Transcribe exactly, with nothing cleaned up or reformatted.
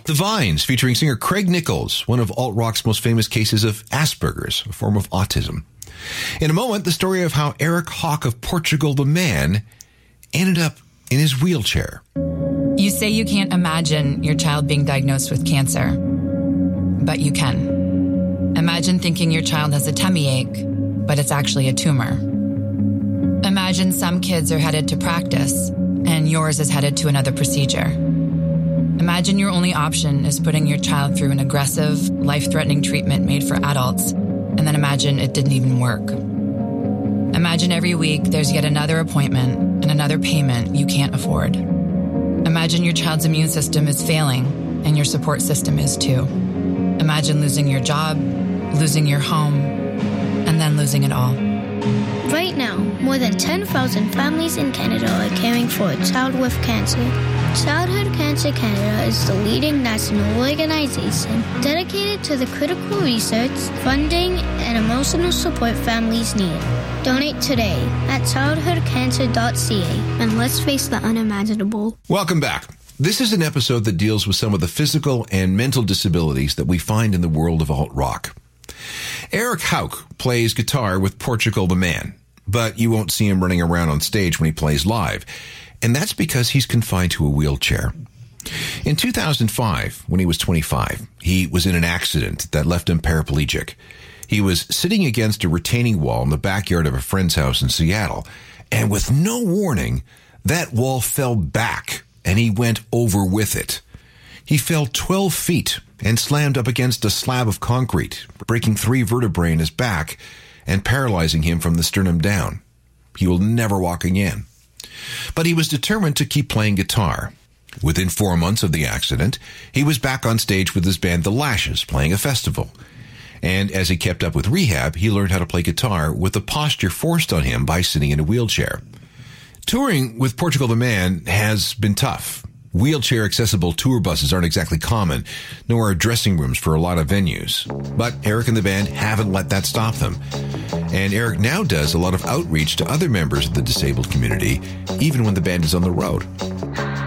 The Vines, featuring singer Craig Nichols, one of alt-rock's most famous cases of Asperger's, a form of autism. In a moment, the story of how Eric Hawk of Portugal the Man ended up in his wheelchair. You say you can't imagine your child being diagnosed with cancer, but you can. Imagine thinking your child has a tummy ache, but it's actually a tumor. Imagine some kids are headed to practice, and yours is headed to another procedure. Imagine your only option is putting your child through an aggressive, life-threatening treatment made for adults, and then imagine it didn't even work. Imagine every week there's yet another appointment and another payment you can't afford. Imagine your child's immune system is failing, and your support system is too. Imagine losing your job, losing your home, and then losing it all. Right now, more than ten thousand families in Canada are caring for a child with cancer. Childhood Cancer Canada is the leading national organization dedicated to the critical research, funding, and emotional support families need. Donate today at childhood cancer dot c a and let's face the unimaginable. Welcome back. This is an episode that deals with some of the physical and mental disabilities that we find in the world of alt-rock. Eric Hawk plays guitar with Portugal the Man, but you won't see him running around on stage when he plays live. And that's because he's confined to a wheelchair. In two thousand five, when he was twenty-five, he was in an accident that left him paraplegic. He was sitting against a retaining wall in the backyard of a friend's house in Seattle, and with no warning, that wall fell back, and he went over with it. He fell twelve feet and slammed up against a slab of concrete, breaking three vertebrae in his back and paralyzing him from the sternum down. He will never walk again. But he was determined to keep playing guitar. Within four months of the accident, he was back on stage with his band The Lashes, playing a festival. And as he kept up with rehab, he learned how to play guitar with the posture forced on him by sitting in a wheelchair. Touring with Portugal the Man has been tough. Wheelchair-accessible tour buses aren't exactly common, nor are dressing rooms for a lot of venues. But Eric and the band haven't let that stop them. And Eric now does a lot of outreach to other members of the disabled community, even when the band is on the road.